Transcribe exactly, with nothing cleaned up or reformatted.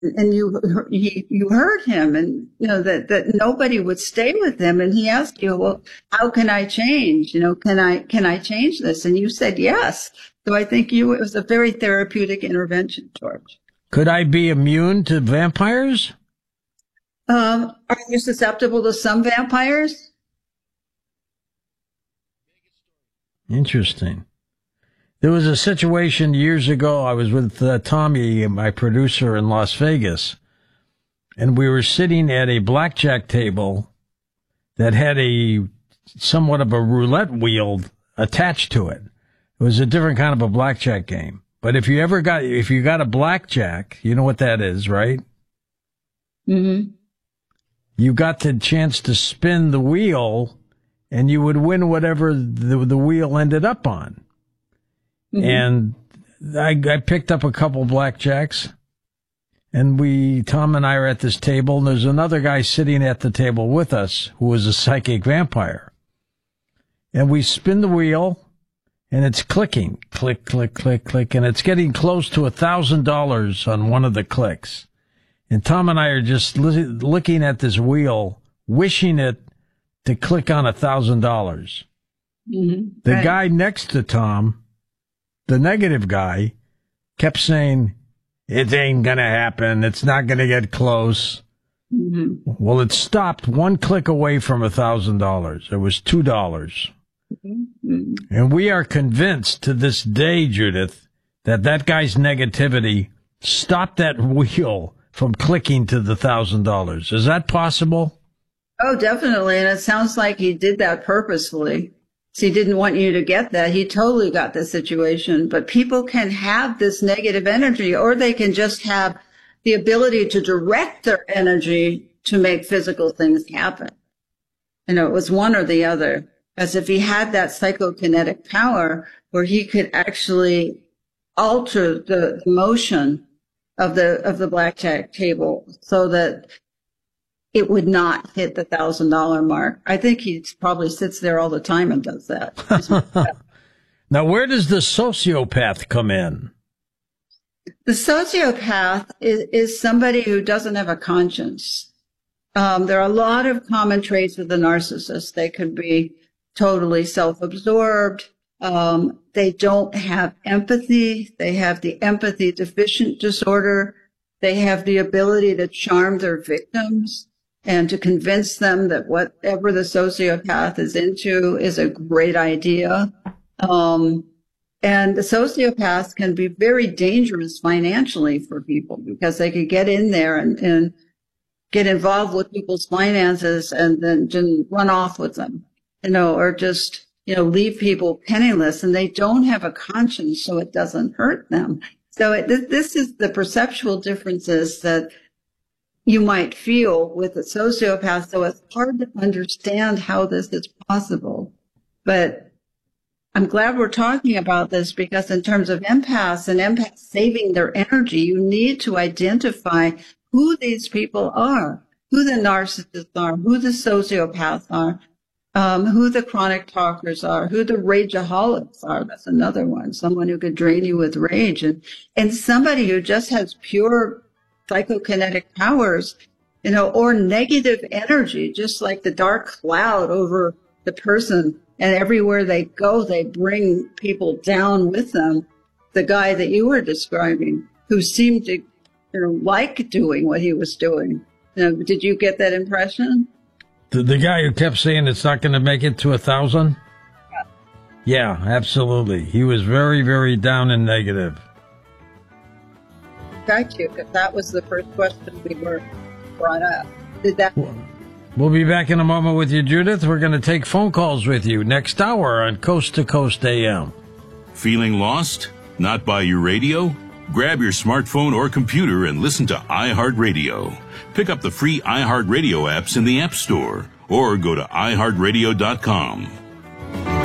and you, he, you heard him, and, you know, that, that nobody would stay with him. And he asked you, well, how can I change? You know, can I, can I change this? And you said yes. So I think you, it was a very therapeutic intervention, George. Could I be immune to vampires? Um, are you susceptible to some vampires? Interesting. There was a situation years ago. I was with uh, Tommy, my producer, in Las Vegas, and we were sitting at a blackjack table that had a somewhat of a roulette wheel attached to it. It was a different kind of a blackjack game. But if you ever got, if you got a blackjack, you know what that is, right? Mm-hmm. You got the chance to spin the wheel, and you would win whatever the, the wheel ended up on. Mm-hmm. And I, I picked up a couple blackjacks, and we, Tom and I are at this table, and there's another guy sitting at the table with us who was a psychic vampire. And we spin the wheel, and it's clicking, click, click, click, click, and it's getting close to a thousand dollars on one of the clicks. And Tom and I are just li- looking at this wheel, wishing it to click on a thousand dollars. The right. guy next to Tom, the negative guy, kept saying, it ain't going to happen. It's not going to get close. Mm-hmm. Well, it stopped one click away from a thousand dollars. It was two dollars. Mm-hmm. And we are convinced to this day, Judith, that that guy's negativity stopped that wheel from clicking to the thousand dollars. Is that possible? Oh, definitely. And it sounds like he did that purposefully. So he didn't want you to get that. He totally got the situation. But people can have this negative energy, or they can just have the ability to direct their energy to make physical things happen. You know, it was one or the other. As if he had that psychokinetic power where he could actually alter the motion of the, of the blackjack table so that it would not hit the thousand dollar mark. I think he probably sits there all the time and does that. Now, where does the sociopath come in? The sociopath is, is somebody who doesn't have a conscience. Um, there are a lot of common traits with the narcissist. They could be totally self-absorbed. Um, they don't have empathy. They have the empathy deficient disorder. They have the ability to charm their victims and to convince them that whatever the sociopath is into is a great idea. Um, and the sociopaths can be very dangerous financially for people because they could get in there and, and get involved with people's finances and then just run off with them, you know, or just, you know, leave people penniless, and they don't have a conscience, so it doesn't hurt them. So it, this is the perceptual differences that you might feel with a sociopath. So it's hard to understand how this is possible. But I'm glad we're talking about this, because in terms of empaths and empaths saving their energy, you need to identify who these people are, who the narcissists are, who the sociopaths are, um, who the chronic talkers are, who the rageaholics are. That's another one, someone who could drain you with rage, and, and somebody who just has pure psychokinetic powers, you know, or negative energy, just like the dark cloud over the person. And everywhere they go, they bring people down with them. The guy that you were describing, who seemed to, you know, like doing what he was doing. You know, did you get that impression? The, the guy who kept saying it's not going to make it to a thousand? Yeah. yeah, absolutely. He was very, very down and negative. Got you, because that was the first question we were brought up. Did that... We'll be back in a moment with you, Judith. We're going to take phone calls with you next hour on Coast to Coast A M. Feeling lost? Not by your radio? Grab your smartphone or computer and listen to iHeartRadio. Pick up the free iHeartRadio apps in the App Store or go to i heart radio dot com.